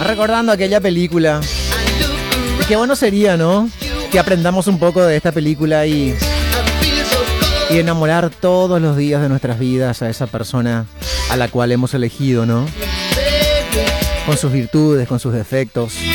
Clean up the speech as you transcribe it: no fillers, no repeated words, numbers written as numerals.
Recordando aquella película. Y qué bueno sería, ¿no? Que aprendamos un poco de esta película y enamorar todos los días de nuestras vidas a esa persona a la cual hemos elegido, ¿no? Con sus virtudes, con sus defectos.